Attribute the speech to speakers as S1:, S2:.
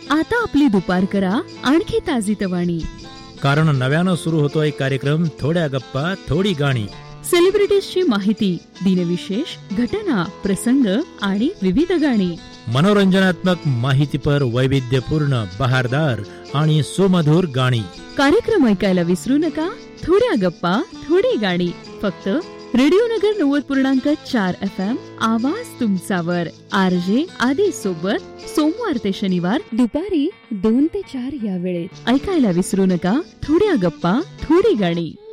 S1: आता आपली दुपार करा आणखी ताजीतवाणी,
S2: कारण नव्यानं सुरू होतोय कार्यक्रम थोड्या गप्पा थोडी गाणी.
S1: सेलिब्रिटीजची माहिती, दिनविशेष, घटना, प्रसंग आणि विविध गाणी.
S2: मनोरंजनात्मक माहितीपर वैविध्यपूर्ण, बहारदार आणि सुमधुर गाणी.
S1: कार्यक्रम ऐकायला विसरू नका. थोड्या गप्पा थोडी गाणी, फक्त रेडिओ नगर 90.4 FM, आवाज तुमचावर. RJ आदी सोबत सोमवार ते शनिवार दुपारी 2 ते 4 या वेळेत ऐकायला विसरू नका. थोड्या गप्पा थोडी गाणी.